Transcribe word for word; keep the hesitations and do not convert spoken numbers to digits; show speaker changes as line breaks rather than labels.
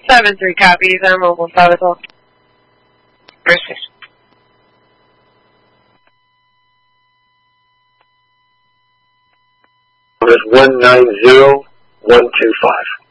seven three copies. I'm mobile five as well.
Perfect.
Is one nine zero one two five.